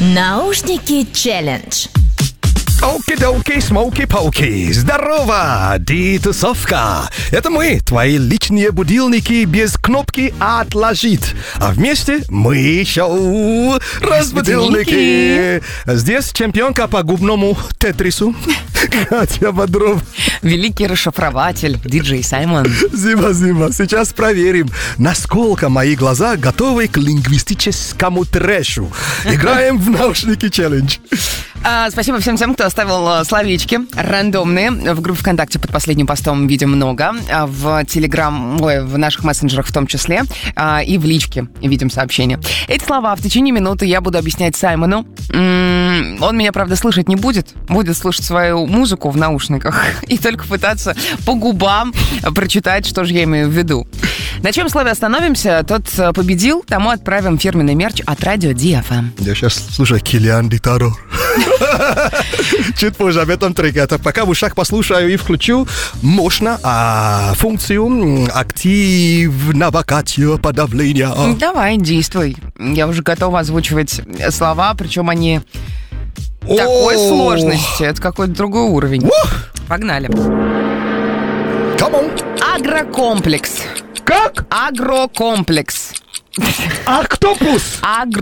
Наушники челлендж. Оки-доки, смоки-поки. Здорово, тусовка. Это мы, твои личные будильники без кнопки «Отложить». А вместе мы шоу «Разбудильники». Здесь чемпионка по губному тетрису Катя Бодрова. Великий расшифрователь диджей Саймон. Зима. Сейчас проверим, насколько мои глаза готовы к лингвистическому трэшу. Играем в наушники челлендж. Спасибо всем тем, кто оставил словечки рандомные. В группе ВКонтакте под последним постом видим много. В Телеграм, в наших мессенджерах в том числе. И в личке видим сообщения. Эти слова в течение минуты я буду объяснять Саймону. Он меня, правда, слышать не будет. Будет слушать свою музыку в наушниках и только пытаться по губам прочитать, что же я имею в виду. На чем слове остановимся, тот победил, тому отправим фирменный мерч от радио DFM. Я сейчас слушаю Киллиан Дитаро. Чуть позже об этом треке. Это пока в ушах послушаю и включу мощно функцию активного кардиоподавления. Давай, действуй. Я уже готова озвучивать слова, причем они такой сложности. Это какой-то другой уровень. Погнали. Come on. Агрокомплекс. Как? Агрокомплекс. Октопус.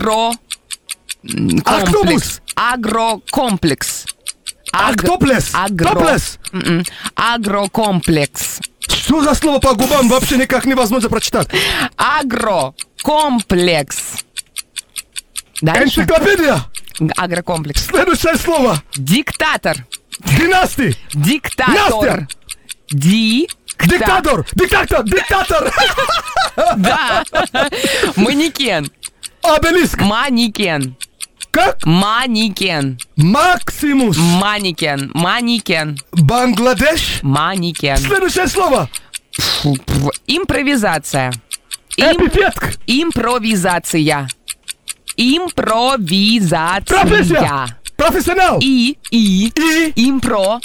Агрокомплекс. Агрокомплекс. Октоплес. Топлес. Агрокомплекс. Что за слово по губам вообще никак невозможно прочитать? Агрокомплекс. Дальше. Энциклопедия. Агрокомплекс. Следующее слово. Диктатор. Династия. Диктатор. Диктатор. Да. Манекен. Обелиск. Манекен. Как? Манекен. Максимус. Манекен. Бангладеш. Манекен. Следующее слово. Импровизация. Эпифетк. Импровизация. Профессия. Профессионал. Имба.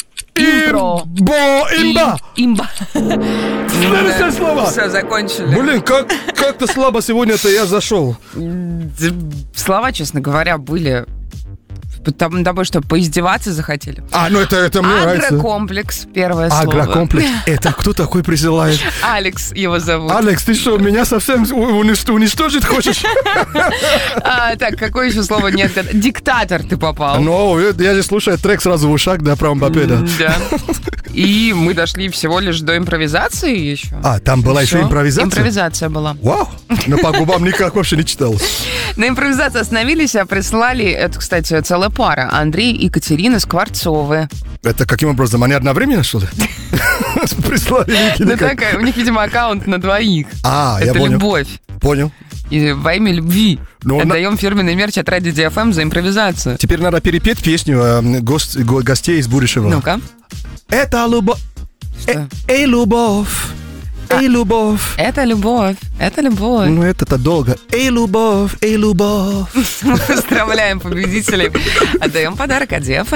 Следующее слово. Все, закончили. Блин, как-то слабо сегодня-то я зашел. Слова, честно говоря, были... Там тобой что, поиздеваться захотели? Ну это мне нравится. Агрокомплекс, первое слово. Агрокомплекс. Это кто такой присылает? Алекс его зовут. Алекс, ты что, меня совсем уничтожить хочешь? Так, какое еще слово нет? Диктатор ты попал. Я же слушаю трек сразу в ушах, да, про Мбаппе, да. Да. И мы дошли всего лишь до импровизации еще. Там была еще импровизация? Импровизация была. Вау, но по губам никак вообще не читалось. На импровизации остановились, а прислали, это, кстати, целая пара, Андрей и Катерина Скворцовы. Это каким образом? Они одновременно, что ли? Прислали. Ну такая, у них, видимо, аккаунт на двоих. Я понял. Любовь. Понял. И во имя любви отдаем фирменный мерч от радио DFM за импровизацию. Теперь надо перепеть песню гостей из будущего. Ну-ка. Это любовь. Эй, любовь. Эй, любовь. Это любовь. Это любовь. Ну, это-то долго. Эй, любовь. Эй, любовь. Мы поздравляем победителей. Отдаем подарок от DFM.